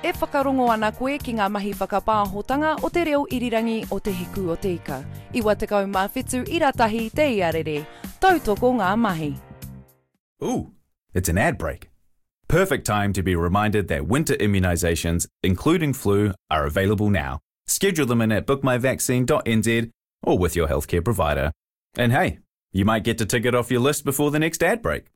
E whakarongo ana koe ki ngā mahi whakapāhotanga o te reo irirangi o te hiku o te ika. Iwa te kau mā whetū iratahi te iarere. Tautoko ngā mahi. Ooh, it's an ad break. Perfect time to be reminded that winter immunisations, including flu, are available now. Schedule them in at bookmyvaccine.nz or with your healthcare provider. And hey, you might get to tick it off your list before the next ad break.